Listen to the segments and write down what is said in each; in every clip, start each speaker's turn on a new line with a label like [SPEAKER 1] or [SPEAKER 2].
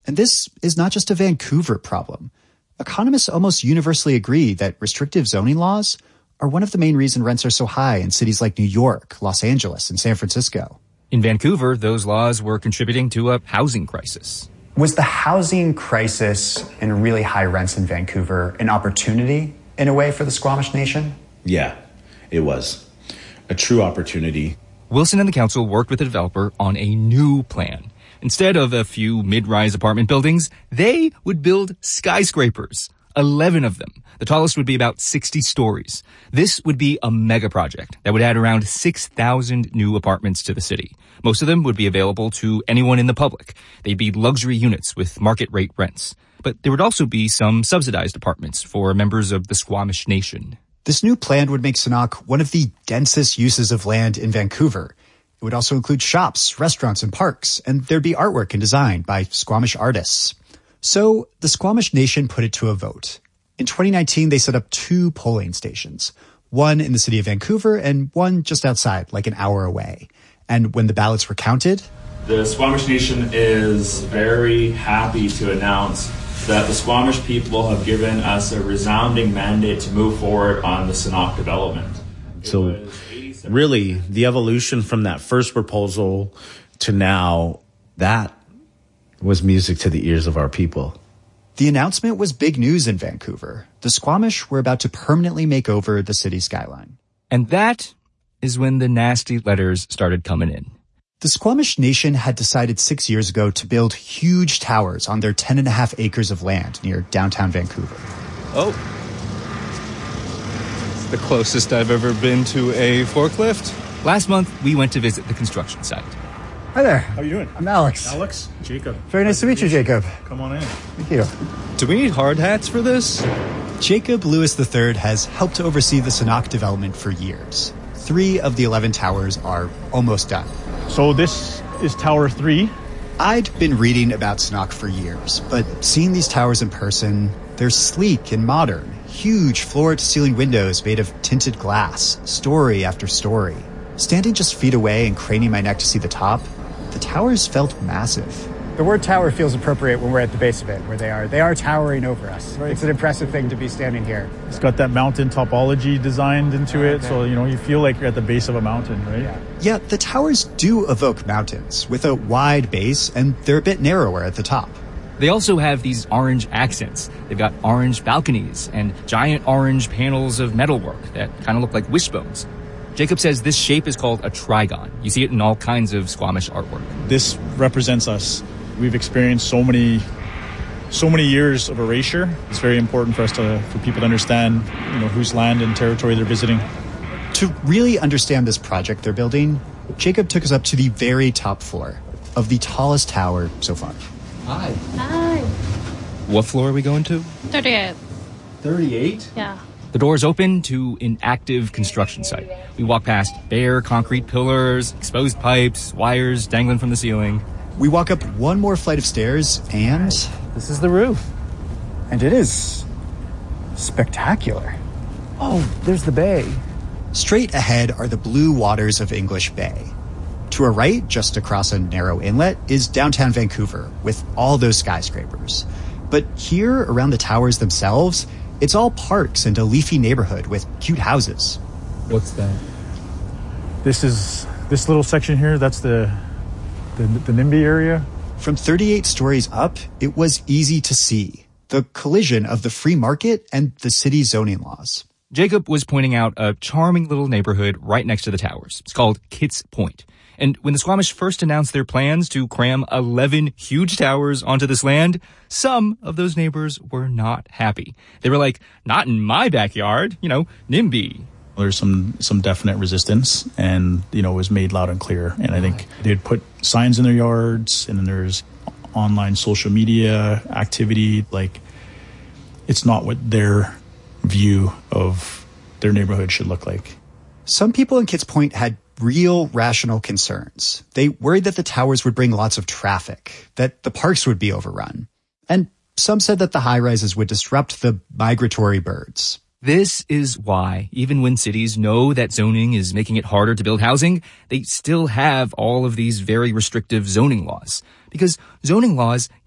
[SPEAKER 1] And this is not just a Vancouver problem. Economists almost universally agree that restrictive zoning laws are one of the main reasons rents are so high in cities like New York, Los Angeles, and San Francisco.
[SPEAKER 2] In Vancouver, those laws were contributing to a housing crisis.
[SPEAKER 1] Was the housing crisis and really high rents in Vancouver an opportunity, in a way, for the Squamish Nation?
[SPEAKER 3] Yeah, it was. A true opportunity.
[SPEAKER 2] Wilson and the council worked with the developer on a new plan. Instead of a few mid-rise apartment buildings, they would build skyscrapers, 11 of them. The tallest would be about 60 stories. This would be a mega project that would add around 6,000 new apartments to the city. Most of them would be available to anyone in the public. They'd be luxury units with market rate rents. But there would also be some subsidized apartments for members of the Squamish Nation.
[SPEAKER 1] This new plan would make Sanok one of the densest uses of land in Vancouver. It would also include shops, restaurants, and parks, and there'd be artwork and design by Squamish artists. So the Squamish Nation put it to a vote. In 2019, they set up 2 polling stations, one in the city of Vancouver and one just outside, like an hour away. And when the ballots were counted,
[SPEAKER 4] the Squamish Nation is very happy to announce that the Squamish people have given us a resounding mandate to move forward on the Sanok development.
[SPEAKER 3] So really, the evolution from that first proposal to now, that was music to the ears of our people.
[SPEAKER 1] The announcement was big news in Vancouver. The Squamish were about to permanently make over the city skyline.
[SPEAKER 2] And that is when the nasty letters started coming in.
[SPEAKER 1] The Squamish Nation had decided 6 years ago to build huge towers on their 10.5 acres of land near downtown Vancouver.
[SPEAKER 5] Oh. It's the closest I've ever been to a forklift.
[SPEAKER 2] Last month, we went to visit the construction site.
[SPEAKER 6] Hi there.
[SPEAKER 7] How are you doing?
[SPEAKER 6] I'm Alex.
[SPEAKER 7] Alex? Jacob.
[SPEAKER 6] Very nice to meet you, Jacob.
[SPEAKER 7] Come on in.
[SPEAKER 6] Thank you.
[SPEAKER 5] Do we need hard hats for this?
[SPEAKER 1] Jacob Lewis III has helped to oversee the Sanok development for years. 3 of the 11 towers are almost done.
[SPEAKER 7] So this is Tower 3.
[SPEAKER 1] I'd been reading about Sanok for years, but seeing these towers in person, they're sleek and modern. Huge floor-to-ceiling windows made of tinted glass, story after story. Standing just feet away and craning my neck to see the top, the towers felt massive.
[SPEAKER 6] The word tower feels appropriate when we're at the base of it, where they are. They are towering over us. Right. It's an impressive thing to be standing here.
[SPEAKER 7] It's got that mountain topology designed into it, so you feel like you're at the base of a mountain, right?
[SPEAKER 1] Yeah, the towers do evoke mountains, with a wide base, and they're a bit narrower at the top.
[SPEAKER 2] They also have these orange accents. They've got orange balconies and giant orange panels of metalwork that kind of look like wishbones. Jacob says this shape is called a trigon. You see it in all kinds of Squamish artwork.
[SPEAKER 7] This represents us. We've experienced so many years of erasure. It's very important for people to understand, whose land and territory they're visiting.
[SPEAKER 1] To really understand this project they're building, Jacob took us up to the very top floor of the tallest tower so far.
[SPEAKER 8] Hi.
[SPEAKER 9] Hi.
[SPEAKER 2] What floor are we going to?
[SPEAKER 9] 38.
[SPEAKER 8] 38?
[SPEAKER 9] Yeah.
[SPEAKER 2] The doors open to an active construction site. We walk past bare concrete pillars, exposed pipes, wires dangling from the ceiling.
[SPEAKER 1] We walk up one more flight of stairs and...
[SPEAKER 6] This is the roof. And it is spectacular. Oh, there's the bay.
[SPEAKER 1] Straight ahead are the blue waters of English Bay. To our right, just across a narrow inlet, is downtown Vancouver with all those skyscrapers. But here, around the towers themselves, it's all parks and a leafy neighborhood with cute houses.
[SPEAKER 5] What's that?
[SPEAKER 7] This little section here, that's the NIMBY area.
[SPEAKER 1] From 38 stories up, it was easy to see the collision of the free market and the city's zoning laws.
[SPEAKER 2] Jacob was pointing out a charming little neighborhood right next to the towers. It's called Kits Point. And when the Squamish first announced their plans to cram 11 huge towers onto this land, some of those neighbors were not happy. They were like, not in my backyard, NIMBY.
[SPEAKER 7] There's some definite resistance, and, it was made loud and clear. And I think they'd put signs in their yards, and then there's online social media activity. Like, it's not what their view of their neighborhood should look like.
[SPEAKER 1] Some people in Kits Point had real rational concerns. They worried that the towers would bring lots of traffic, that the parks would be overrun. And some said that the high-rises would disrupt the migratory birds.
[SPEAKER 2] This is why, even when cities know that zoning is making it harder to build housing, they still have all of these very restrictive zoning laws. Because zoning laws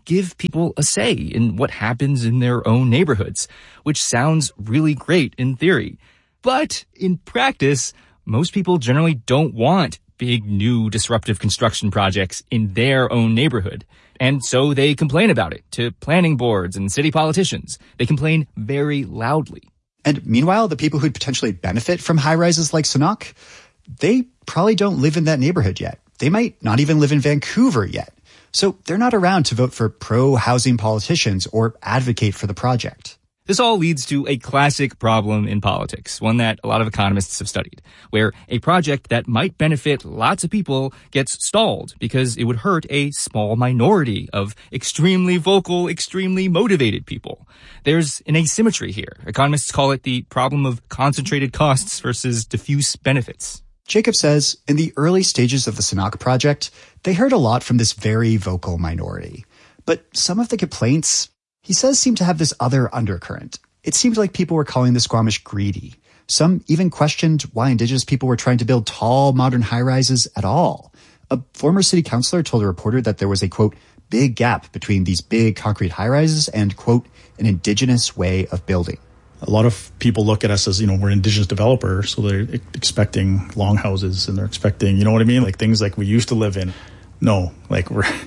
[SPEAKER 2] give people a say in what happens in their own neighborhoods, which sounds really great in theory. But in practice, most people generally don't want big, new, disruptive construction projects in their own neighborhood. And so they complain about it to planning boards and city politicians. They complain very loudly.
[SPEAKER 1] And meanwhile, the people who'd potentially benefit from high-rises like Sanok, they probably don't live in that neighborhood yet. They might not even live in Vancouver yet. So they're not around to vote for pro-housing politicians or advocate for the project.
[SPEAKER 2] This all leads to a classic problem in politics, one that a lot of economists have studied, where a project that might benefit lots of people gets stalled because it would hurt a small minority of extremely vocal, extremely motivated people. There's an asymmetry here. Economists call it the problem of concentrated costs versus diffuse benefits.
[SPEAKER 1] Jacob says in the early stages of the Sanok project, they heard a lot from this very vocal minority. But some of the complaints, he says, seemed to have this other undercurrent. It seemed like people were calling the Squamish greedy. Some even questioned why Indigenous people were trying to build tall, modern high-rises at all. A former city councilor told a reporter that there was a, quote, big gap between these big concrete high-rises and, quote, an Indigenous way of building.
[SPEAKER 7] A lot of people look at us as, we're Indigenous developers, so they're expecting longhouses and they're expecting, you know what I mean? Like things like we used to live in. No, like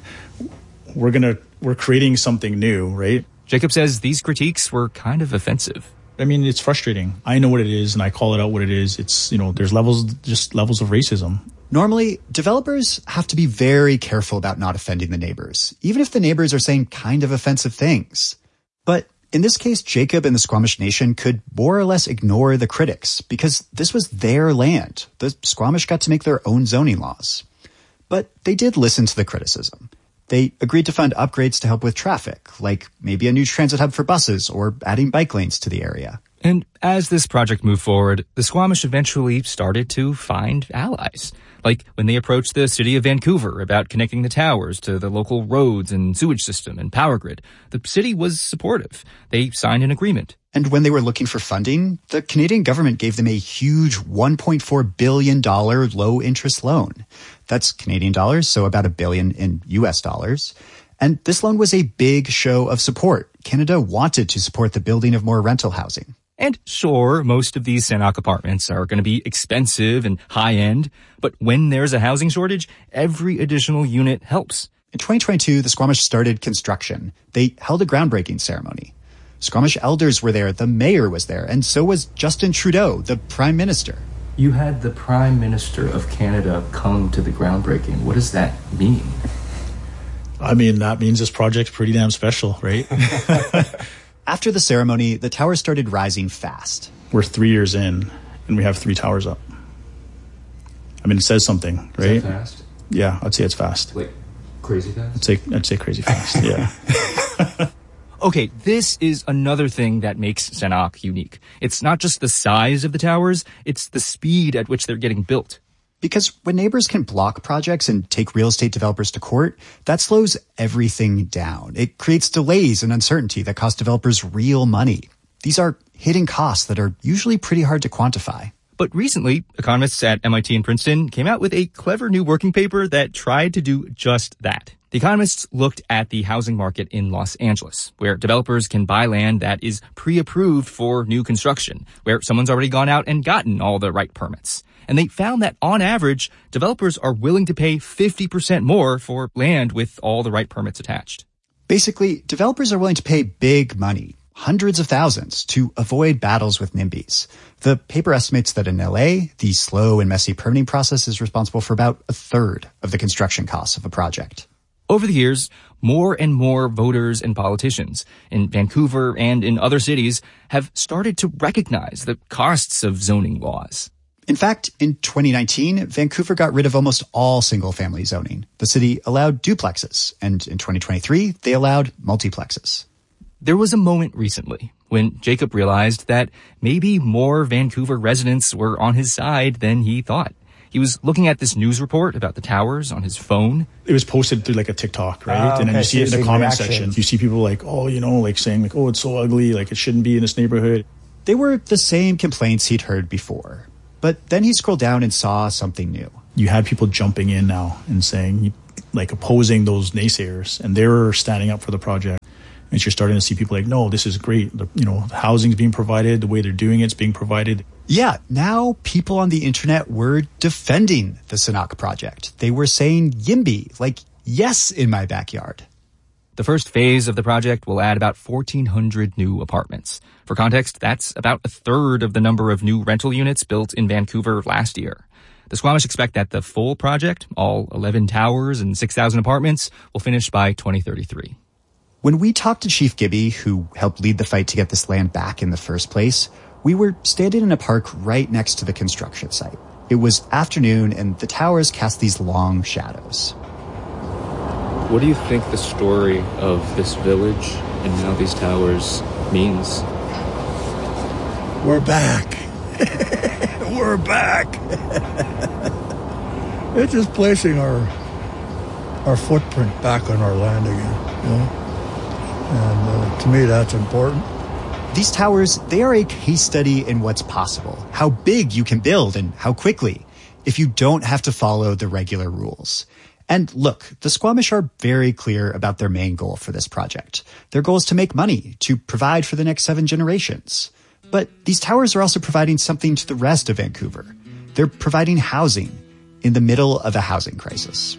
[SPEAKER 7] we're creating something new, right?
[SPEAKER 2] Jacob says these critiques were kind of offensive.
[SPEAKER 7] I mean, it's frustrating. I know what it is and I call it out what it is. It's, there's levels of racism.
[SPEAKER 1] Normally, developers have to be very careful about not offending the neighbors, even if the neighbors are saying kind of offensive things. But in this case, Jacob and the Squamish Nation could more or less ignore the critics because this was their land. The Squamish got to make their own zoning laws. But they did listen to the criticism. They agreed to fund upgrades to help with traffic, like maybe a new transit hub for buses or adding bike lanes to the area.
[SPEAKER 2] And as this project moved forward, the Squamish eventually started to find allies. Like when they approached the city of Vancouver about connecting the towers to the local roads and sewage system and power grid, the city was supportive. They signed an agreement.
[SPEAKER 1] And when they were looking for funding, the Canadian government gave them a huge $1.4 billion low-interest loan. That's Canadian dollars, so about $1 billion in US dollars. And this loan was a big show of support. Canada wanted to support the building of more rental housing.
[SPEAKER 2] And sure, most of these Sanok apartments are going to be expensive and high-end, but when there's a housing shortage, every additional unit helps.
[SPEAKER 1] In 2022, the Squamish started construction. They held a groundbreaking ceremony. Squamish elders were there, the mayor was there, and so was Justin Trudeau, the Prime Minister.
[SPEAKER 2] You had the Prime Minister of Canada come to the groundbreaking. What does that mean?
[SPEAKER 7] I mean, that means this project's pretty damn special, right?
[SPEAKER 1] After the ceremony, the towers started rising fast.
[SPEAKER 7] We're 3 years in, and we have 3 towers up. I mean, it says something, right?
[SPEAKER 2] Is that fast?
[SPEAKER 7] Yeah, I'd say it's fast.
[SPEAKER 2] Like, crazy fast?
[SPEAKER 7] I'd say crazy fast, yeah.
[SPEAKER 2] Okay, this is another thing that makes Sanok unique. It's not just the size of the towers, it's the speed at which they're getting built.
[SPEAKER 1] Because when neighbors can block projects and take real estate developers to court, that slows everything down. It creates delays and uncertainty that cost developers real money. These are hidden costs that are usually pretty hard to quantify.
[SPEAKER 2] But recently, economists at MIT and Princeton came out with a clever new working paper that tried to do just that. The economists looked at the housing market in Los Angeles, where developers can buy land that is pre-approved for new construction, where someone's already gone out and gotten all the right permits. And they found that, on average, developers are willing to pay 50% more for land with all the right permits attached.
[SPEAKER 1] Basically, developers are willing to pay big money, hundreds of thousands, to avoid battles with NIMBYs. The paper estimates that in LA, the slow and messy permitting process is responsible for about a third of the construction costs of a project.
[SPEAKER 2] Over the years, more and more voters and politicians in Vancouver and in other cities have started to recognize the costs of zoning laws.
[SPEAKER 1] In fact, in 2019, Vancouver got rid of almost all single-family zoning. The city allowed duplexes, and in 2023, they allowed multiplexes.
[SPEAKER 2] There was a moment recently when Jacob realized that maybe more Vancouver residents were on his side than he thought. He was looking at this news report about the towers on his phone.
[SPEAKER 7] It was posted through like a TikTok, right? And then you see it in the comment section. You see people like, saying like, oh, it's so ugly. Like it shouldn't be in this neighborhood.
[SPEAKER 1] They were the same complaints he'd heard before. But then he scrolled down and saw something new.
[SPEAKER 7] You had people jumping in now and saying, like opposing those naysayers, and they're standing up for the project. And you're starting to see people like, no, this is great. The housing's being provided, the way they're doing it's being provided.
[SPEAKER 1] Yeah, now people on the internet were defending the Sanok project. They were saying YIMBY, like yes in my backyard.
[SPEAKER 2] The first phase of the project will add about 1,400 new apartments. For context, that's about a third of the number of new rental units built in Vancouver last year. The Squamish expect that the full project, all 11 towers and 6,000 apartments, will finish by 2033.
[SPEAKER 1] When we talked to Chief Gibby, who helped lead the fight to get this land back in the first place, we were standing in a park right next to the construction site. It was afternoon, and the towers cast these long shadows.
[SPEAKER 9] What do you think the story of this village and now these towers means?
[SPEAKER 10] We're back. We're back. It's just placing our footprint back on our land again, And to me, that's important.
[SPEAKER 1] These towers, they are a case study in what's possible, how big you can build and how quickly, if you don't have to follow the regular rules. And look, the Squamish are very clear about their main goal for this project. Their goal is to make money, to provide for the next 7 generations. But these towers are also providing something to the rest of Vancouver. They're providing housing in the middle of a housing crisis.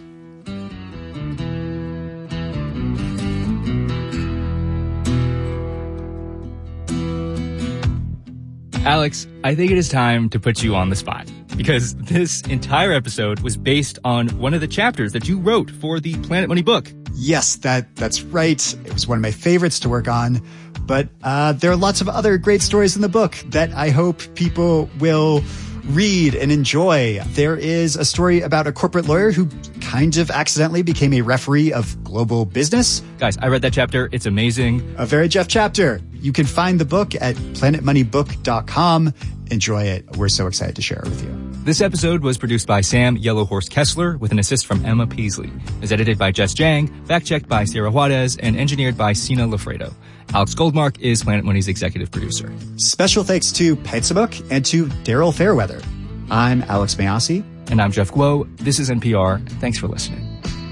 [SPEAKER 2] Alex, I think it is time to put you on the spot, because this entire episode was based on one of the chapters that you wrote for the Planet Money book.
[SPEAKER 1] Yes, that's right. It was one of my favorites to work on. But there are lots of other great stories in the book that I hope people will read and enjoy. There is a story about a corporate lawyer who kind of accidentally became a referee of global business.
[SPEAKER 2] Guys, I read that chapter. It's amazing.
[SPEAKER 1] A very Jeff chapter. You can find the book at planetmoneybook.com. Enjoy it. We're so excited to share it with you.
[SPEAKER 2] This episode was produced by Sam Yellowhorse Kessler with an assist from Emma Peasley. It was edited by Jess Jang, fact-checked by Sarah Juarez, and engineered by Sina Lafredo. Alex Goldmark is Planet Money's executive producer.
[SPEAKER 1] Special thanks to Pensabook and to Daryl Fairweather. I'm Alex Mayasi.
[SPEAKER 2] And I'm Jeff Guo. This is NPR. Thanks for listening.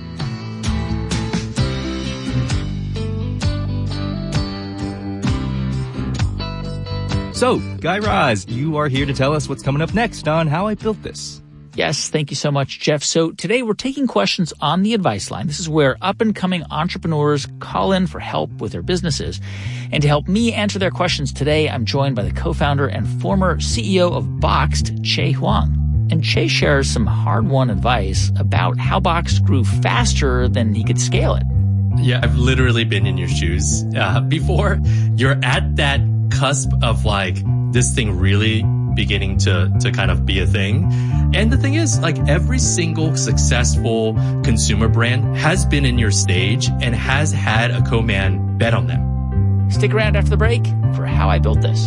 [SPEAKER 2] So, Guy Raz, you are here to tell us what's coming up next on How I Built This.
[SPEAKER 11] Yes, thank you so much, Jeff. So today we're taking questions on the advice line. This is where up-and-coming entrepreneurs call in for help with their businesses. And to help me answer their questions today, I'm joined by the co-founder and former CEO of Boxed, Che Huang. And Che shares some hard-won advice about how Boxed grew faster than he could scale it.
[SPEAKER 12] Yeah, I've literally been in your shoes before. You're at that cusp of like this thing really beginning to kind of be a thing. And the thing is, like, every single successful consumer brand has been in your stage and has had a co-man bet on them.
[SPEAKER 11] Stick around after the break for How I Built This.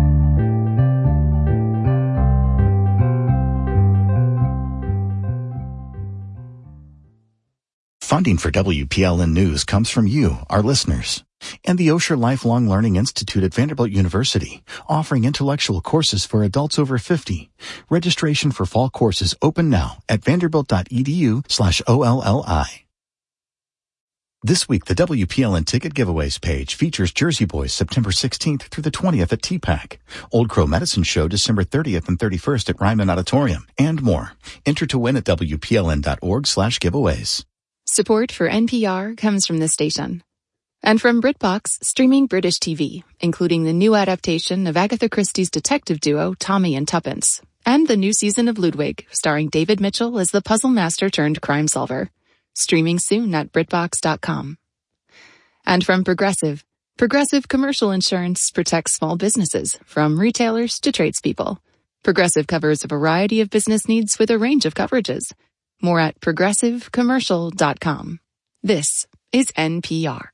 [SPEAKER 13] Funding for WPLN News comes from you, our listeners, and the Osher Lifelong Learning Institute at Vanderbilt University, offering intellectual courses for adults over 50. Registration for fall courses open now at vanderbilt.edu/OLLI. This week, the WPLN Ticket Giveaways page features Jersey Boys September 16th through the 20th at TPAC, Old Crow Medicine Show December 30th and 31st at Ryman Auditorium, and more. Enter to win at WPLN.org/giveaways.
[SPEAKER 14] Support for NPR comes from this station. And from BritBox, streaming British TV, including the new adaptation of Agatha Christie's detective duo Tommy and Tuppence, and the new season of Ludwig, starring David Mitchell as the puzzle master turned crime solver. Streaming soon at BritBox.com. And from Progressive, Progressive Commercial Insurance protects small businesses, from retailers to tradespeople. Progressive covers a variety of business needs with a range of coverages. More at progressivecommercial.com. This is NPR.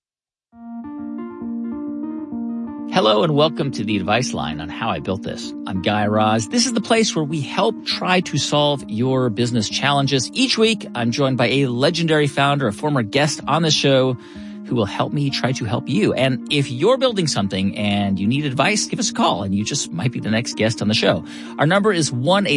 [SPEAKER 11] Hello and welcome to the Advice Line on How I Built This. I'm Guy Raz. This is the place where we help try to solve your business challenges. Each week, I'm joined by a legendary founder, a former guest on the show, who will help me try to help you. And if you're building something and you need advice, give us a call and you just might be the next guest on the show. Our number is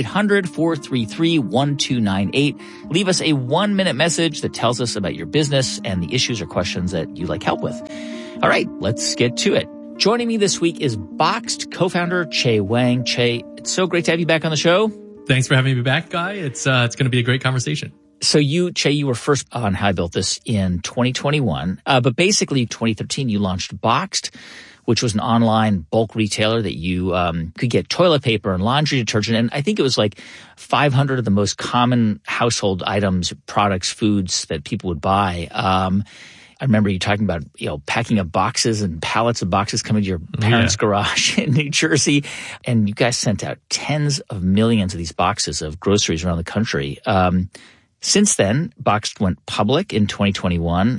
[SPEAKER 11] 1-800-433-1298. Leave us a 1-minute message that tells us about your business and the issues or questions that you'd like help with. All right, let's get to it. Joining me this week is Boxed co-founder Che Wang. Che, it's so great to have you back on the show.
[SPEAKER 12] Thanks for having me back, Guy. It's going to be a great conversation.
[SPEAKER 11] So Che, you were first on How I Built This in 2021. But basically 2013, you launched Boxed, which was an online bulk retailer that you could get toilet paper and laundry detergent. And I think it was like 500 of the most common household items, products, foods that people would buy. I remember you talking about, packing up boxes and pallets of boxes coming to your parents' garage in New Jersey. And you guys sent out tens of millions of these boxes of groceries around the country. Since then, Boxed went public in 2021,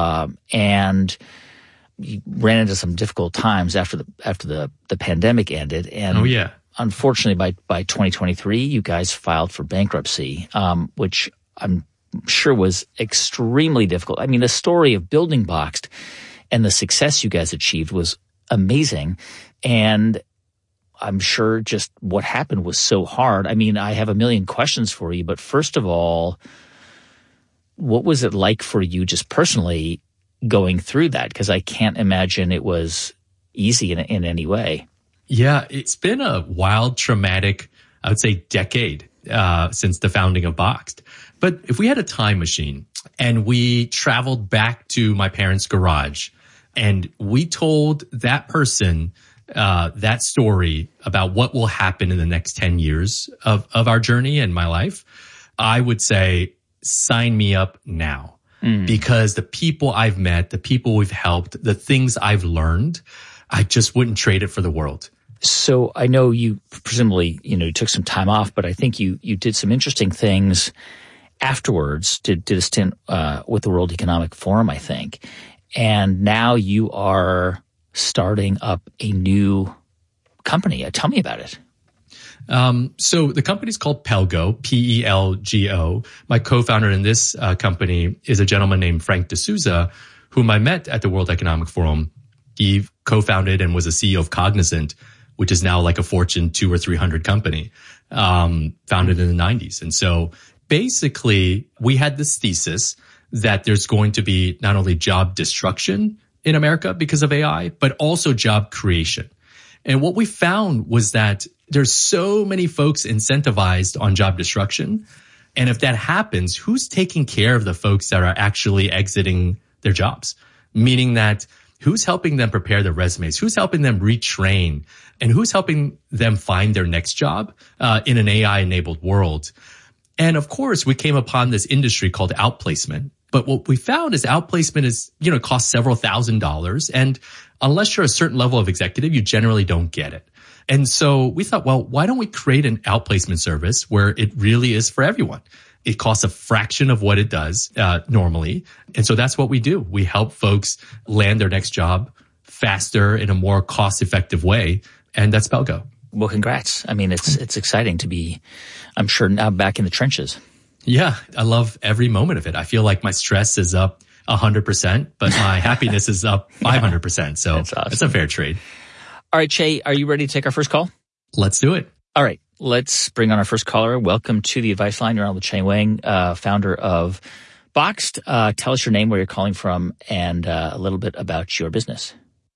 [SPEAKER 11] and you ran into some difficult times after the pandemic ended. And unfortunately, by 2023, you guys filed for bankruptcy, which I'm sure was extremely difficult. I mean, the story of building Boxed and the success you guys achieved was amazing. And I'm sure just what happened was so hard. I mean, I have a million questions for you, but first of all, what was it like for you just personally going through that? Because I can't imagine it was easy in any way.
[SPEAKER 12] Yeah, it's been a wild, traumatic, I would say, decade since the founding of Boxed. But if we had a time machine and we traveled back to my parents' garage and we told that person that story about what will happen in the next 10 years of our journey and my life, I would say, sign me up now. Because the people I've met, the people we've helped, the things I've learned, I just wouldn't trade it for the world.
[SPEAKER 11] So I know you presumably, you took some time off, but I think you did some interesting things afterwards, did a stint with the World Economic Forum, I think. And now you are starting up a new company. Tell me about it.
[SPEAKER 12] So the company's called Pelgo, Pelgo. My co-founder in this company is a gentleman named Frank D'Souza, whom I met at the World Economic Forum. He co-founded and was a CEO of Cognizant, which is now like a Fortune 200 or 300 company, founded in the 90s. And so basically, we had this thesis that there's going to be not only job destruction in America because of AI, but also job creation. And what we found was that there's so many folks incentivized on job destruction. And if that happens, who's taking care of the folks that are actually exiting their jobs? Meaning that who's helping them prepare their resumes? Who's helping them retrain? And who's helping them find their next job in an AI-enabled world? And of course, we came upon this industry called outplacement. But what we found is outplacement is, costs several $1,000s. And unless you're a certain level of executive, you generally don't get it. And so we thought, well, why don't we create an outplacement service where it really is for everyone? It costs a fraction of what it does normally. And so that's what we do. We help folks land their next job faster in a more cost-effective way. And that's Pelgo.
[SPEAKER 11] Well, congrats. I mean, it's exciting to be, I'm sure, now back in the trenches.
[SPEAKER 12] Yeah, I love every moment of it. I feel like my stress is up 100%, but my happiness is up 500%. So that's awesome. It's a fair trade.
[SPEAKER 11] All right, Che, are you ready to take our first call?
[SPEAKER 12] Let's do it.
[SPEAKER 11] All right, let's bring on our first caller. Welcome to the Advice Line. You're on with Che Wang, founder of Boxed. Tell us your name, where you're calling from, and a little bit about your business.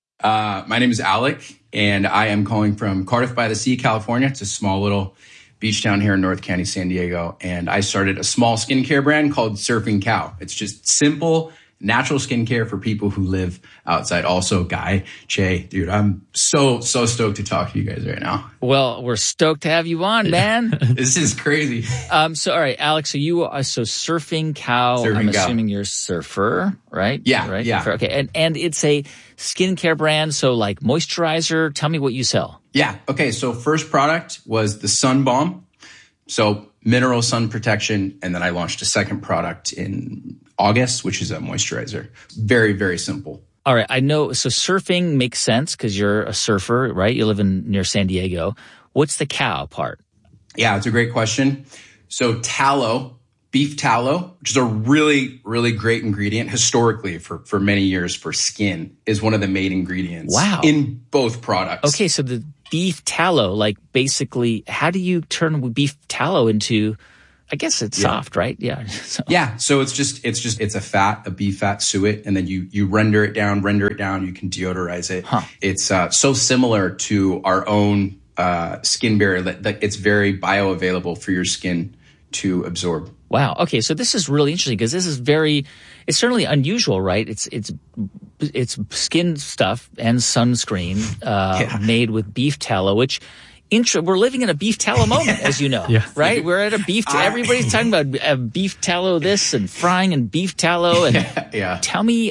[SPEAKER 15] My name is Alec, and I am calling from Cardiff by the Sea, California. It's a small little beach town here in North County, San Diego. And I started a small skincare brand called Surfing Cow. It's just simple, natural skincare for people who live outside. Also, Guy, Che, dude, I'm so stoked to talk to you guys right now.
[SPEAKER 11] Well, we're stoked to have you on, man.
[SPEAKER 15] This is crazy.
[SPEAKER 11] So, all right, Alex, so you are, Surfing Cow, I'm assuming you're a surfer, right?
[SPEAKER 15] Yeah,
[SPEAKER 11] right?
[SPEAKER 15] yeah.
[SPEAKER 11] Okay, and it's a skincare brand, so like moisturizer. Tell me what you sell.
[SPEAKER 15] Yeah, okay, so first product was the Sun Balm. So mineral sun protection, and then I launched a second product in August, which is a moisturizer. Very, very simple.
[SPEAKER 11] All right. I know. So surfing makes sense because you're a surfer, right? You live near San Diego. What's the cow part?
[SPEAKER 15] Yeah, it's a great question. So tallow, beef tallow, which is a really, really great ingredient historically for many years for skin, is one of the main ingredients in both products.
[SPEAKER 11] Okay, so the beef tallow, like basically, how do you turn beef tallow into, I guess it's soft, right? Yeah.
[SPEAKER 15] So it's a fat, a beef fat suet, and then you render it down, you can deodorize it. It's so similar to our own skin barrier that it's very bioavailable for your skin to absorb.
[SPEAKER 11] Wow. Okay. So this is really interesting because this is it's certainly unusual, right? It's skin stuff and sunscreen, made with beef tallow, which we're living in a beef tallow moment, as you know, right? We're at a beef, everybody's talking about beef tallow this and frying and beef tallow. And tell me,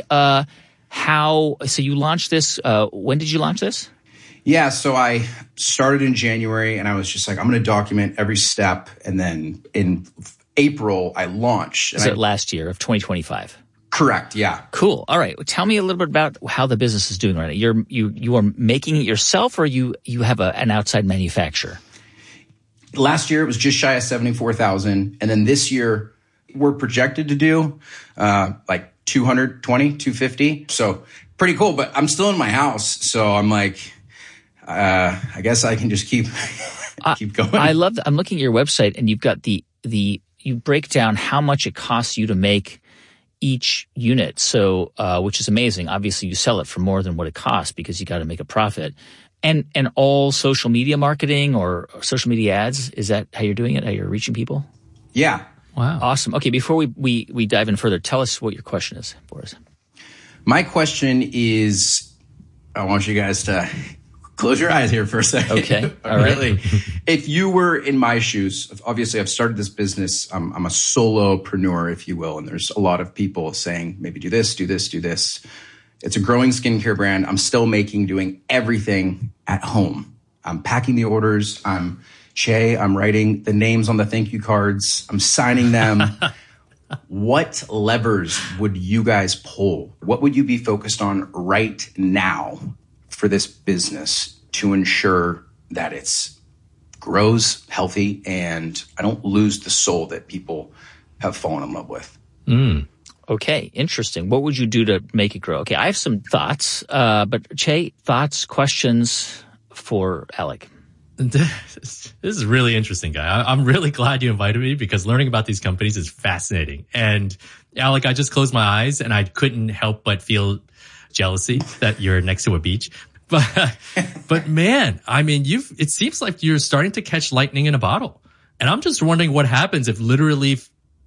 [SPEAKER 11] so you launched this, when did you launch this?
[SPEAKER 15] Yeah, so I started in January and I was just like, I'm going to document every step. And then in April, I launched.
[SPEAKER 11] Is it last year of 2025?
[SPEAKER 15] Correct, yeah.
[SPEAKER 11] Cool. All right. Well, tell me a little bit about how the business is doing right now. You are making it yourself, or you have an outside manufacturer?
[SPEAKER 15] Last year, it was just shy of 74,000. And then this year, we're projected to do like 220, 250. So pretty cool. But I'm still in my house. So I'm like, I guess I can just keep going.
[SPEAKER 11] I love that. I'm looking at your website and you've got you break down how much it costs you to make each unit. So, which is amazing. Obviously you sell it for more than what it costs because you got to make a profit. And all social media marketing or social media ads, is that how you're doing it? How you're reaching people?
[SPEAKER 15] Yeah.
[SPEAKER 11] Wow. Awesome. Okay. Before we dive in further, tell us what your question is, Boris.
[SPEAKER 15] My question is, I want you guys to close your eyes here for a second.
[SPEAKER 11] Okay. All right.
[SPEAKER 15] Really, if you were in my shoes, obviously I've started this business. I'm a solopreneur, if you will. And there's a lot of people saying, maybe do this, do this, do this. It's a growing skincare brand. I'm still doing everything at home. I'm packing the orders. I'm writing the names on the thank you cards. I'm signing them. What levers would you guys pull? What would you be focused on right now for this business to ensure that it's grows healthy and I don't lose the soul that people have fallen in love with?
[SPEAKER 11] Okay, interesting. What would you do to make it grow? Okay, I have some thoughts, but Che, thoughts, questions for Alec?
[SPEAKER 12] This is really interesting, guy. I'm really glad you invited me because learning about these companies is fascinating. And Alec, I just closed my eyes and I couldn't help but feel jealousy that you're next to a beach. But man, I mean, it seems like you're starting to catch lightning in a bottle. And I'm just wondering what happens if literally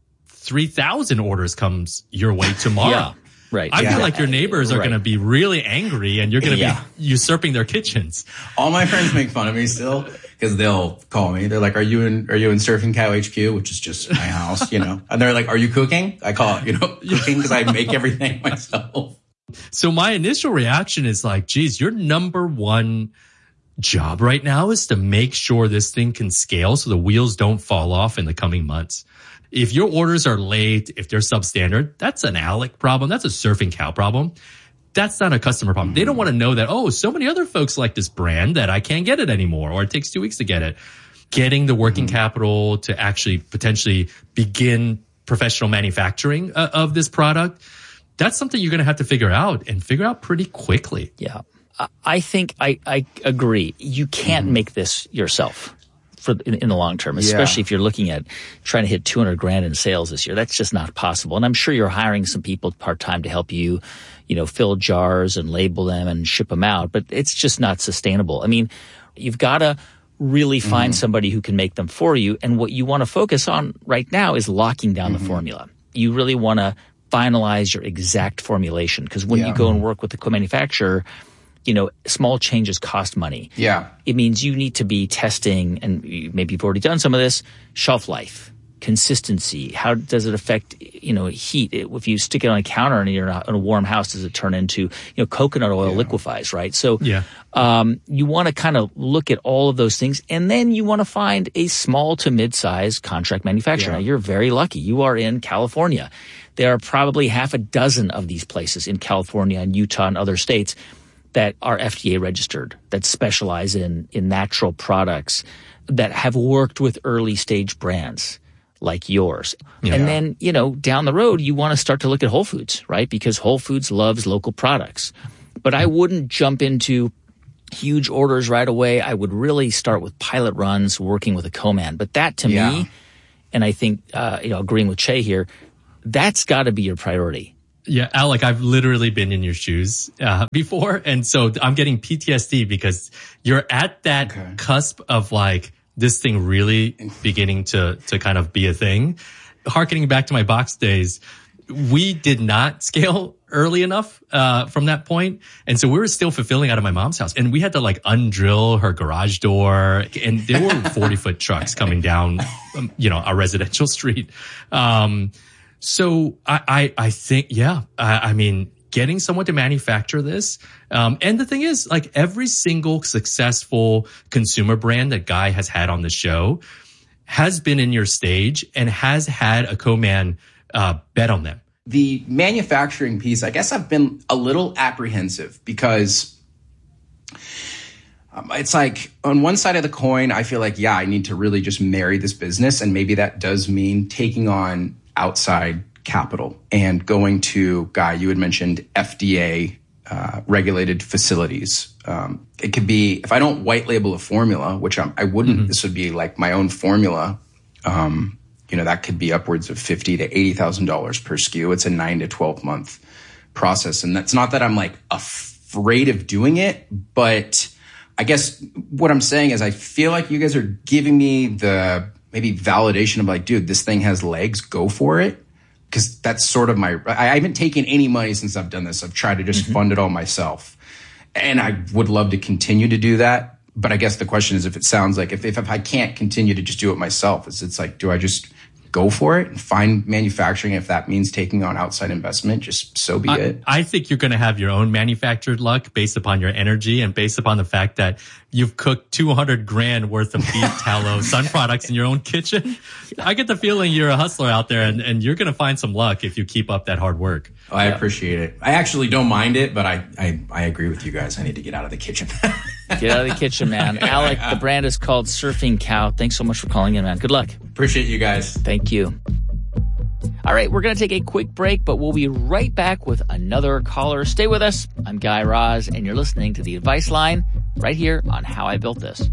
[SPEAKER 12] 3,000 orders comes your way tomorrow.
[SPEAKER 11] Yeah, right.
[SPEAKER 12] I feel like your neighbors are going to be really angry and you're going to be usurping their kitchens.
[SPEAKER 15] All my friends make fun of me still because they'll call me. They're like, are you in Surfing Cow HQ, which is just my house, And they're like, are you cooking? I call it, cooking because I make everything myself.
[SPEAKER 12] So my initial reaction is like, geez, your number one job right now is to make sure this thing can scale so the wheels don't fall off in the coming months. If your orders are late, if they're substandard, that's an Alec problem. That's a Surfing Cow problem. That's not a customer problem. They don't want to know that, so many other folks like this brand that I can't get it anymore, or it takes 2 weeks to get it. Getting the working capital to actually potentially begin professional manufacturing of this product, that's something you're going to have to figure out pretty quickly.
[SPEAKER 11] Yeah. I think I agree. You can't make this yourself in the long term, especially if you're looking at trying to hit $200,000 in sales this year. That's just not possible. And I'm sure you're hiring some people part-time to help you, fill jars and label them and ship them out, but it's just not sustainable. I mean, you've got to really find somebody who can make them for you. And what you want to focus on right now is locking down the formula. You really want to finalize your exact formulation because when you go and work with the co-manufacturer, small changes cost money.
[SPEAKER 15] Yeah.
[SPEAKER 11] It means you need to be testing, and maybe you've already done some of this, shelf life, consistency. How does it affect, heat? If you stick it on a counter and you're in a warm house, does it turn into, coconut oil liquefies, right? So you want to kind of look at all of those things, and then you want to find a small to mid-size contract manufacturer. Now, you're very lucky. You are in California. There are probably half a dozen of these places in California and Utah and other states that are FDA registered, that specialize in natural products, that have worked with early stage brands. like yours. Yeah. And then, down the road, you want to start to look at Whole Foods, right? Because Whole Foods loves local products. But I wouldn't jump into huge orders right away. I would really start with pilot runs, working with a co-man. But that to me, and I think, agreeing with Che here, that's got to be your priority.
[SPEAKER 12] Yeah, Alec, I've literally been in your shoes before. And so I'm getting PTSD because you're at that cusp of like this thing really beginning to kind of be a thing. Harkening back to my box days, we did not scale early enough from that point. And so we were still fulfilling out of my mom's house. And we had to like undrill her garage door. And there were 40-foot trucks coming down, a residential street. So I think, I mean, getting someone to manufacture this. And the thing is, like every single successful consumer brand that Guy has had on the show has been in your stage and has had a co-man bet on them.
[SPEAKER 15] The manufacturing piece, I guess I've been a little apprehensive because it's like on one side of the coin, I feel like, I need to really just marry this business. And maybe that does mean taking on outside capital and going to, Guy, you had mentioned FDA regulated facilities. It could be, if I don't white label a formula, which I wouldn't, this would be like my own formula. That could be upwards of $50,000 to $80,000 per SKU. It's a 9 to 12 month process. And that's not that I'm like afraid of doing it, but I guess what I'm saying is I feel like you guys are giving me the maybe validation of like, dude, this thing has legs, go for it. Cause that's sort of I haven't taken any money since I've done this. I've tried to just fund it all myself. And I would love to continue to do that. But I guess the question is if it sounds like if I can't continue to just do it myself, it's like, do I just go for it and find manufacturing? If that means taking on outside investment, just so be it.
[SPEAKER 12] I think you're going to have your own manufactured luck based upon your energy and based upon the fact that you've cooked $200,000 worth of beef tallow sun products in your own kitchen. I get the feeling you're a hustler out there and you're going to find some luck if you keep up that hard work.
[SPEAKER 15] Oh, I appreciate it. I actually don't mind it, but I agree with you guys. I need to get out of the kitchen.
[SPEAKER 11] Get out of the kitchen, man. Alec, the brand is called Surfing Cow. Thanks so much for calling in, man. Good luck.
[SPEAKER 15] Appreciate you guys.
[SPEAKER 11] Thank you. All right, we're going to take a quick break, but we'll be right back with another caller. Stay with us. I'm Guy Raz, and you're listening to The Advice Line right here on How I Built This.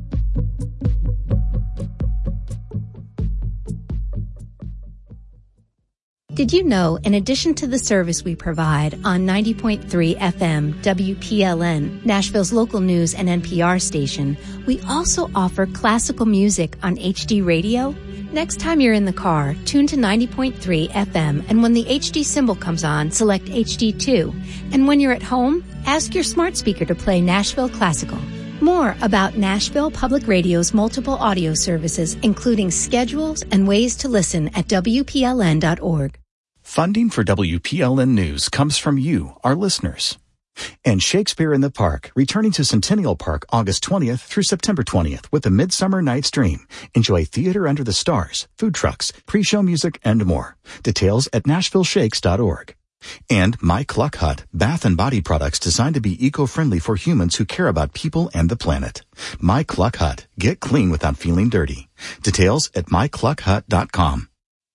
[SPEAKER 16] Did you know, in addition to the service we provide on 90.3 FM WPLN, Nashville's local news and NPR station, we also offer classical music on HD radio? Next time you're in the car, tune to 90.3 FM, and when the HD symbol comes on, select HD2. And when you're at home, ask your smart speaker to play Nashville Classical. More about Nashville Public Radio's multiple audio services, including schedules and ways to listen at WPLN.org.
[SPEAKER 13] Funding for WPLN News comes from you, our listeners. And Shakespeare in the Park, returning to Centennial Park August 20th through September 20th with a Midsummer Night's Dream. Enjoy theater under the stars, food trucks, pre-show music, and more. Details at NashvilleShakes.org. And My Cluck Hut, bath and body products designed to be eco-friendly for humans who care about people and the planet. My Cluck Hut, get clean without feeling dirty. Details at mycluckhut.com.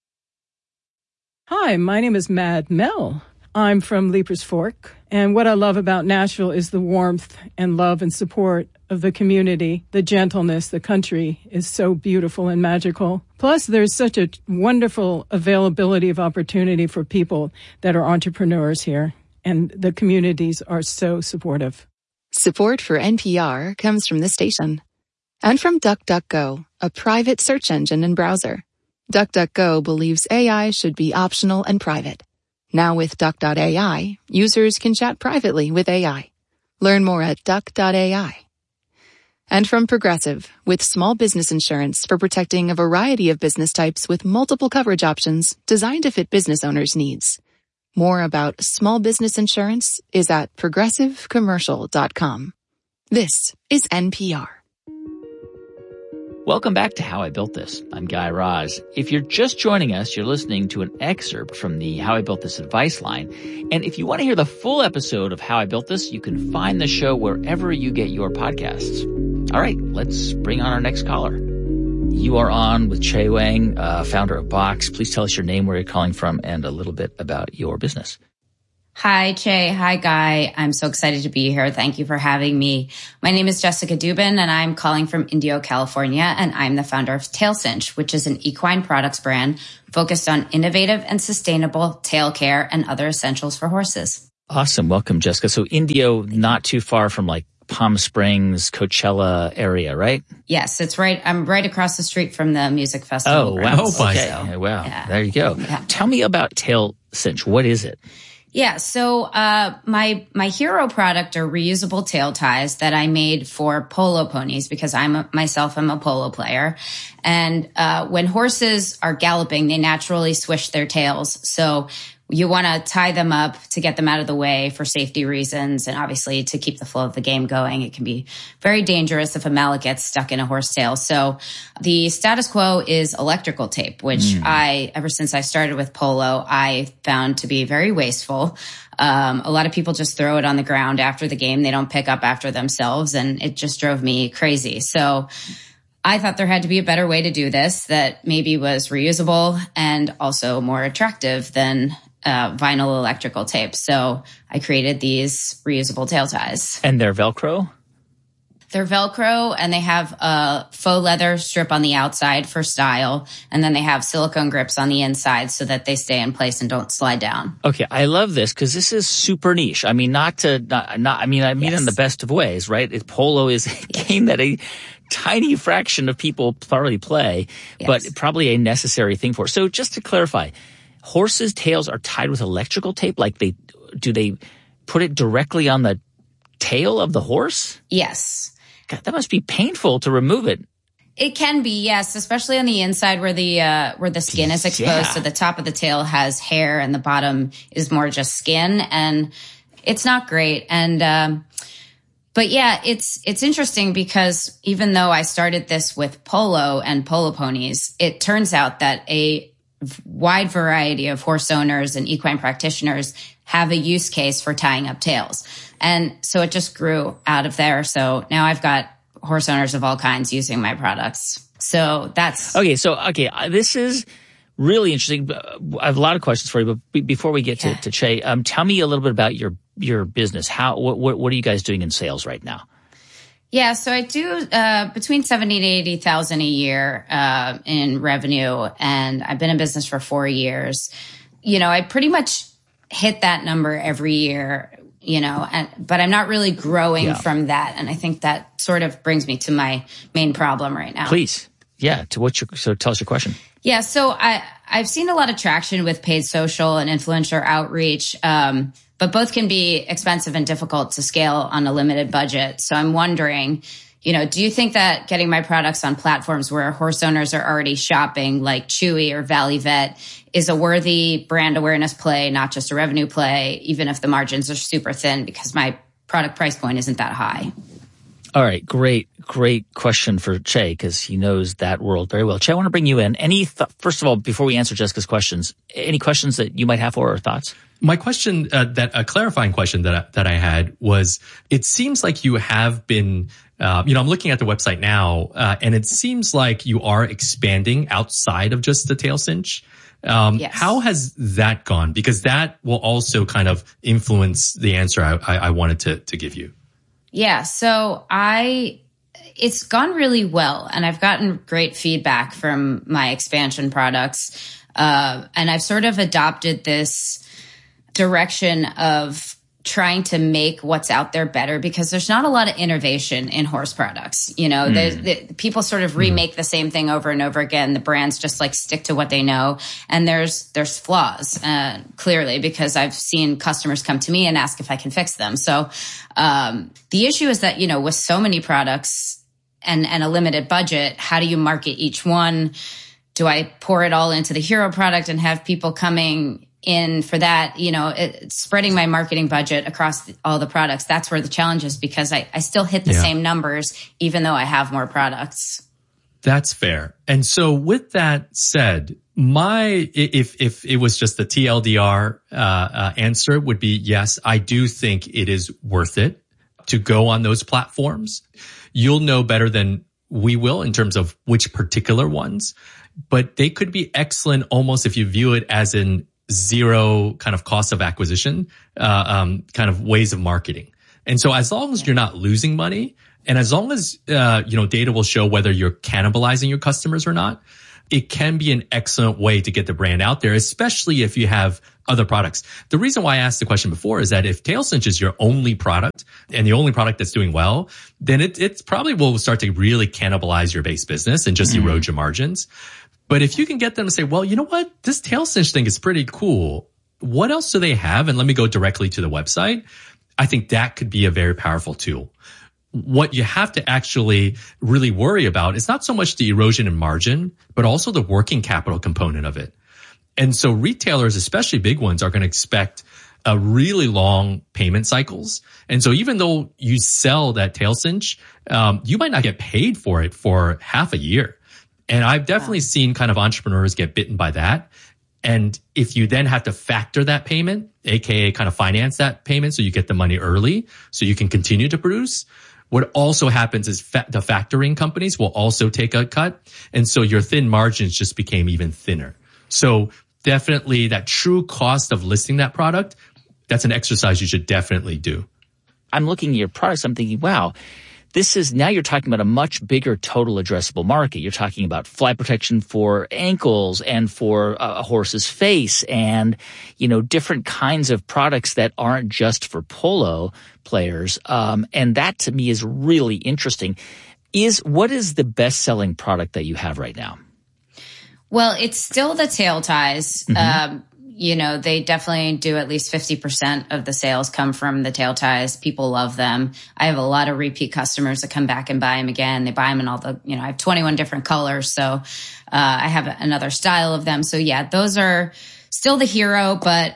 [SPEAKER 17] Hi, my name is Mad Mel. I'm from Leapers Fork, and what I love about Nashville is the warmth and love and support of the community, the gentleness. The country is so beautiful and magical. Plus, there's such a wonderful availability of opportunity for people that are entrepreneurs here, and the communities are so supportive.
[SPEAKER 14] Support for NPR comes from this station and from DuckDuckGo, a private search engine and browser. DuckDuckGo believes AI should be optional and private. Now with Duck.ai, users can chat privately with AI. Learn more at Duck.ai. And from Progressive, with small business insurance for protecting a variety of business types with multiple coverage options designed to fit business owners' needs. More about small business insurance is at progressivecommercial.com. This is NPR.
[SPEAKER 11] Welcome back to How I Built This. I'm Guy Raz. If you're just joining us, you're listening to an excerpt from the How I Built This advice line. And if you want to hear the full episode of How I Built This, you can find the show wherever you get your podcasts. All right, let's bring on our next caller. You are on with Che Wang, founder of Box. Please tell us your name, where you're calling from, and a little bit about your business.
[SPEAKER 18] Hi, Che. Hi, Guy. I'm so excited to be here. Thank you for having me. My name is Jessica Dubin, and I'm calling from Indio, California, and I'm the founder of TailCinch, which is an equine products brand focused on innovative and sustainable tail care and other essentials for horses.
[SPEAKER 11] Awesome. Welcome, Jessica. So Indio, not too far from like Palm Springs, Coachella area, right?
[SPEAKER 18] Yes, it's right. I'm right across the street from the music festival.
[SPEAKER 11] Oh, wow.
[SPEAKER 18] Okay.
[SPEAKER 11] Wow.
[SPEAKER 18] Yeah.
[SPEAKER 11] There you go.
[SPEAKER 18] Yeah.
[SPEAKER 11] Tell me about TailCinch. What is it?
[SPEAKER 18] Yeah, so my hero product are reusable tail ties that I made for polo ponies because I'm a polo player. And when horses are galloping, they naturally swish their tails. So you want to tie them up to get them out of the way for safety reasons and obviously to keep the flow of the game going. It can be very dangerous if a mallet gets stuck in a horse tail. So the status quo is electrical tape, which ever since I started with polo, I found to be very wasteful. A lot of people just throw it on the ground after the game. They don't pick up after themselves, and it just drove me crazy. So I thought there had to be a better way to do this that maybe was reusable and also more attractive than vinyl electrical tape. So I created these reusable tail ties.
[SPEAKER 11] And they're Velcro?
[SPEAKER 18] They're Velcro, and they have a faux leather strip on the outside for style. And then they have silicone grips on the inside so that they stay in place and don't slide down.
[SPEAKER 11] Okay. I love this because this is super niche. I mean, I mean in the best of ways, right? Polo is a game that a tiny fraction of people probably play, but probably a necessary thing for it. So just to clarify, horses' tails are tied with electrical tape? Like do they put it directly on the tail of the horse?
[SPEAKER 18] Yes.
[SPEAKER 11] God, that must be painful to remove it.
[SPEAKER 18] It can be, yes, especially on the inside where the skin is exposed.
[SPEAKER 11] Yeah.
[SPEAKER 18] So the top of the tail has hair and the bottom is more just skin, and it's not great. And but yeah, it's interesting because even though I started this with polo and polo ponies, it turns out that a wide variety of horse owners and equine practitioners have a use case for tying up tails. And so it just grew out of there. So now I've got horse owners of all kinds using my products. So that's...
[SPEAKER 11] Okay, this is really interesting. I have a lot of questions for you, but before we get to Che, tell me a little bit about your business. What are you guys doing in sales right now?
[SPEAKER 18] Yeah, so I do between 70 to 80,000 a year in revenue, and I've been in business for 4 years. You know, I pretty much hit that number every year. You know, but I'm not really growing from that, and I think that sort of brings me to my main problem right now.
[SPEAKER 11] Please, so tell us your question.
[SPEAKER 18] Yeah, so I've seen a lot of traction with paid social and influencer outreach. But both can be expensive and difficult to scale on a limited budget. So I'm wondering, you know, do you think that getting my products on platforms where horse owners are already shopping, like Chewy or Valley Vet, is a worthy brand awareness play, not just a revenue play, even if the margins are super thin because my product price point isn't that high?
[SPEAKER 11] All right, great question for Che because he knows that world very well. Che, I want to bring you in. First of all, before we answer Jessica's questions, any questions that you might have or thoughts?
[SPEAKER 12] My question, a clarifying question that I had was, it seems like you have been, I'm looking at the website now, and it seems like you are expanding outside of just the TailCinch.
[SPEAKER 18] Yes.
[SPEAKER 12] How has that gone? Because that will also kind of influence the answer I wanted to give you.
[SPEAKER 18] Yeah, so it's gone really well, and I've gotten great feedback from my expansion products, and I've sort of adopted this direction of trying to make what's out there better because there's not a lot of innovation in horse products. You know, people sort of remake the same thing over and over again. The brands just like stick to what they know. And there's flaws, clearly, because I've seen customers come to me and ask if I can fix them. So, the issue is that, you know, with so many products and a limited budget, how do you market each one? Do I pour it all into the hero product and have people coming in for that? You know, spreading my marketing budget across all the products. That's where the challenge is because I still hit the same numbers, even though I have more products.
[SPEAKER 12] That's fair. And so with that said, if it was just the TLDR, answer would be yes, I do think it is worth it to go on those platforms. You'll know better than we will in terms of which particular ones, but they could be excellent almost if you view it as in zero kind of cost of acquisition, kind of ways of marketing. And so as long as you're not losing money, and as long as, data will show whether you're cannibalizing your customers or not, it can be an excellent way to get the brand out there, especially if you have other products. The reason why I asked the question before is that if TailCinch is your only product and the only product that's doing well, then it probably will start to really cannibalize your base business and just erode your margins. But if you can get them to say, well, you know what? This TailCinch thing is pretty cool. What else do they have? And let me go directly to the website. I think that could be a very powerful tool. What you have to actually really worry about is not so much the erosion in margin, but also the working capital component of it. And so retailers, especially big ones, are going to expect a really long payment cycles. And so even though you sell that TailCinch, you might not get paid for it for half a year. And I've definitely seen kind of entrepreneurs get bitten by that. And if you then have to factor that payment, aka kind of finance that payment so you get the money early so you can continue to produce, what also happens is the factoring companies will also take a cut. And so your thin margins just became even thinner. So definitely that true cost of listing that product, that's an exercise you should definitely do.
[SPEAKER 11] I'm looking at your products. I'm thinking, wow, now you're talking about a much bigger total addressable market. You're talking about fly protection for ankles and for a horse's face and, different kinds of products that aren't just for polo players. And that to me is really interesting. What is the best-selling product that you have right now?
[SPEAKER 18] Well, it's still the tail ties. Mm-hmm. They definitely do at least 50% of the sales come from the tail ties. People love them. I have a lot of repeat customers that come back and buy them again. They buy them in all I have 21 different colors. So, I have another style of them. So yeah, those are still the hero, but,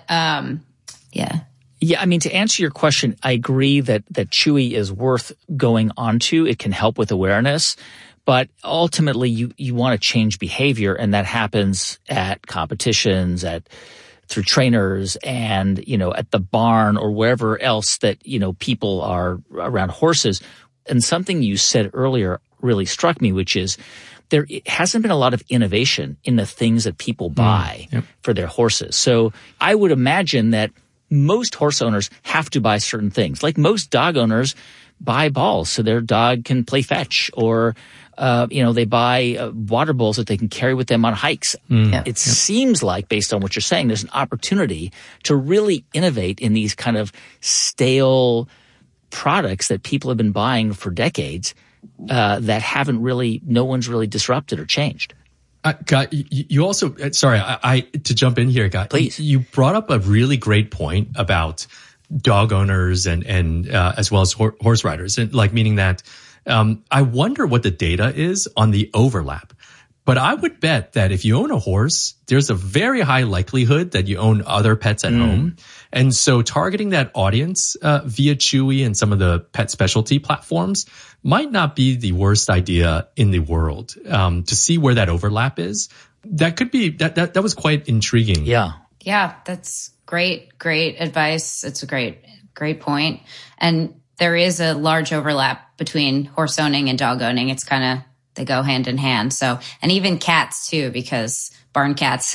[SPEAKER 18] yeah.
[SPEAKER 11] Yeah, I mean, to answer your question, I agree that Chewy is worth going onto. It can help with awareness. But ultimately, you want to change behavior, and that happens at competitions, through trainers and, at the barn or wherever else that, people are around horses. And something you said earlier really struck me, which is there hasn't been a lot of innovation in the things that people buy for their horses. So I would imagine that most horse owners have to buy certain things. Like most dog owners buy balls so their dog can play fetch, or they buy water bowls that they can carry with them on hikes. It seems like, based on what you're saying, there's an opportunity to really innovate in these kind of stale products that people have been buying for decades that no one's really disrupted or changed.
[SPEAKER 12] Guy, you also, sorry, I to jump in here, Guy.
[SPEAKER 11] Please.
[SPEAKER 12] You brought up a really great point about dog owners and as well as horse riders, and meaning that I wonder what the data is on the overlap. But I would bet that if you own a horse, there's a very high likelihood that you own other pets at home. And so targeting that audience via Chewy and some of the pet specialty platforms might not be the worst idea in the world. To see where that overlap is, that could be that was quite intriguing.
[SPEAKER 11] Yeah.
[SPEAKER 18] Yeah, that's great advice. It's a great point. And there is a large overlap between horse owning and dog owning. It's kind of, they go hand in hand. So, and even cats too, because barn cats.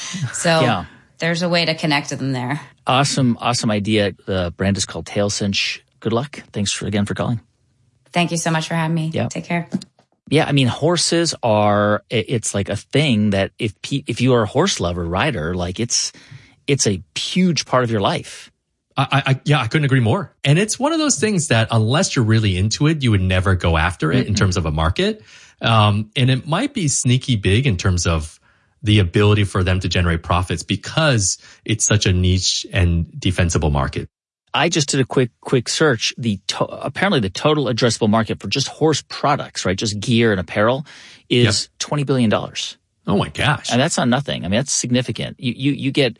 [SPEAKER 18] So there's a way to connect to them there.
[SPEAKER 11] Awesome idea. The brand is called TailCinch. Good luck. Thanks again for calling.
[SPEAKER 18] Thank you so much for having me.
[SPEAKER 11] Yeah.
[SPEAKER 18] Take care.
[SPEAKER 11] Yeah, I mean, horses it's like a thing that if you are a horse lover, rider, it's a huge part of your life.
[SPEAKER 12] I couldn't agree more. And it's one of those things that unless you're really into it, you would never go after it in terms of a market. And it might be sneaky big in terms of the ability for them to generate profits because it's such a niche and defensible market.
[SPEAKER 11] I just did a quick search. Apparently the total addressable market for just horse products, right, just gear and apparel, is $20 billion.
[SPEAKER 12] Oh my gosh.
[SPEAKER 11] And that's not nothing. I mean, that's significant. You get,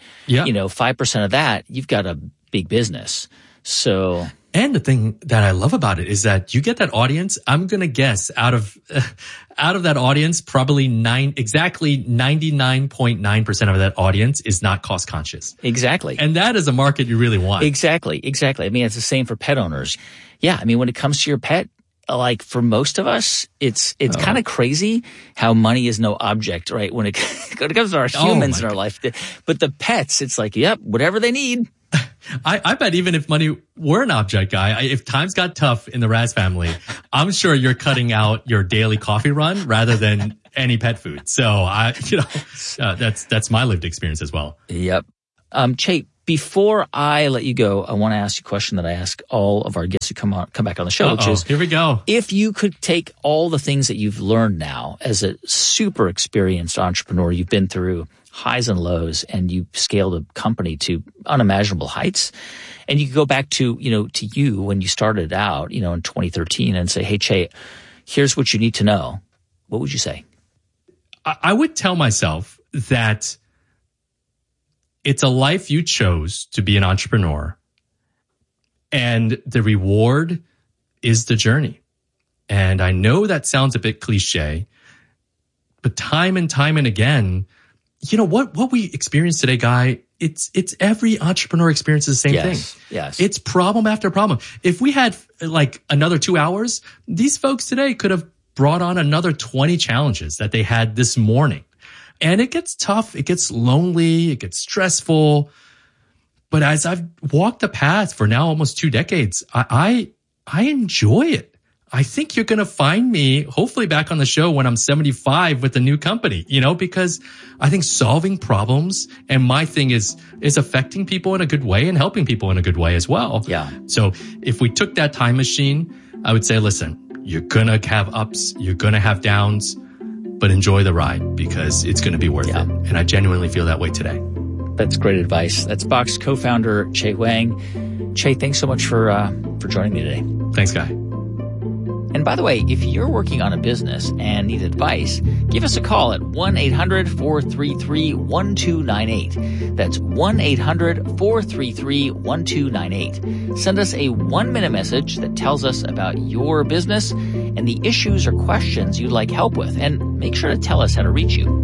[SPEAKER 11] 5% of that, you've got a big business. So.
[SPEAKER 12] And the thing that I love about it is that you get that audience. I'm going to guess out of that audience, probably exactly 99.9% of that audience is not cost conscious.
[SPEAKER 11] Exactly.
[SPEAKER 12] And that is a market you really want.
[SPEAKER 11] Exactly. I mean, it's the same for pet owners. Yeah. I mean, when it comes to your pet, like for most of us, it's kind of crazy how money is no object, right? When it comes to our humans in our life. But the pets, it's like, yep, whatever they need.
[SPEAKER 12] I bet even if money were an object, Guy, if times got tough in the Raz family, I'm sure you're cutting out your daily coffee run rather than any pet food. So that's my lived experience as well.
[SPEAKER 11] Yep. Che, before I let you go, I want to ask you a question that I ask all of our guests who come back on the show, which is,
[SPEAKER 12] here we go.
[SPEAKER 11] If you could take all the things that you've learned now as a super experienced entrepreneur, you've been through highs and lows, and you scaled a company to unimaginable heights, and you could go back to you when you started out, in 2013, and say, hey, Che, here's what you need to know. What would you say?
[SPEAKER 12] I would tell myself that it's a life you chose to be an entrepreneur, and the reward is the journey. And I know that sounds a bit cliche, but time and again, what we experience today, Guy, it's every entrepreneur experiences the same thing.
[SPEAKER 11] Yes.
[SPEAKER 12] It's problem after problem. If we had like another 2 hours, these folks today could have brought on another 20 challenges that they had this morning. And it gets tough. It gets lonely. It gets stressful. But as I've walked the path for now almost 2 decades, I enjoy it. I think you're going to find me hopefully back on the show when I'm 75 with a new company, because I think solving problems, and my thing is affecting people in a good way and helping people in a good way as well.
[SPEAKER 11] Yeah.
[SPEAKER 12] So if we took that time machine, I would say, listen, you're going to have ups, you're going to have downs, but enjoy the ride because it's going to be worth it. And I genuinely feel that way today.
[SPEAKER 11] That's great advice. That's Box co-founder Che Huang. Che, thanks so much for joining me today.
[SPEAKER 12] Thanks, Guy.
[SPEAKER 11] And by the way, if you're working on a business and need advice, give us a call at 1-800-433-1298. That's 1-800-433-1298. Send us a 1-minute message that tells us about your business and the issues or questions you'd like help with. And make sure to tell us how to reach you.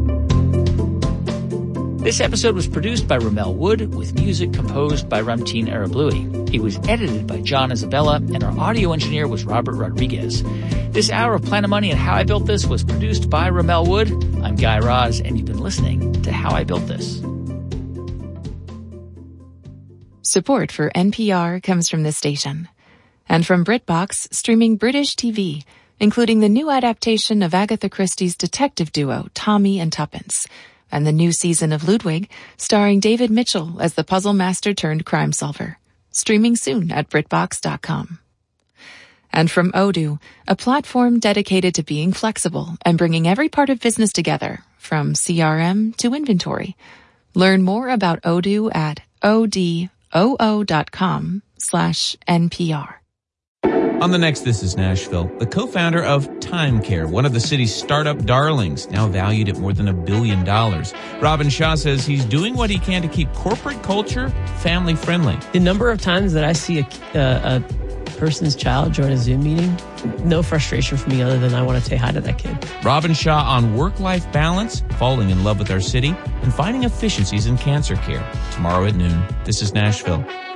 [SPEAKER 11] This episode was produced by Ramel Wood with music composed by Ramtin Arablouei. It was edited by John Isabella, and our audio engineer was Robert Rodriguez. This hour of Planet Money and How I Built This was produced by Ramel Wood. I'm Guy Raz, and you've been listening to How I Built This.
[SPEAKER 14] Support for NPR comes from this station. And from BritBox, streaming British TV, including the new adaptation of Agatha Christie's detective duo, Tommy and Tuppence, and the new season of Ludwig, starring David Mitchell as the puzzle master turned crime solver. Streaming soon at BritBox.com. And from Odoo, a platform dedicated to being flexible and bringing every part of business together, from CRM to inventory. Learn more about Odoo at odoo.com/NPR.
[SPEAKER 19] On the next This is Nashville, the co-founder of Time Care, one of the city's startup darlings, now valued at more than $1 billion. Robin Shaw says he's doing what he can to keep corporate culture family-friendly.
[SPEAKER 20] The number of times that I see a person's child join a Zoom meeting, no frustration for me other than I want to say hi to that kid.
[SPEAKER 19] Robin Shaw on work-life balance, falling in love with our city, and finding efficiencies in cancer care. Tomorrow at noon, This is Nashville.